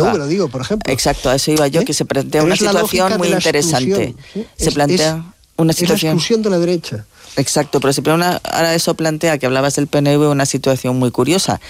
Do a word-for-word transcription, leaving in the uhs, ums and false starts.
V, lo digo, por ejemplo. Exacto, a eso iba yo, ¿Eh? que se plantea Pero una es la situación muy interesante. ¿sí? Se es, plantea es, una es situación... la exclusión de la derecha. Exacto, pero siempre una, ahora eso plantea, que hablabas del P N V, una situación muy curiosa,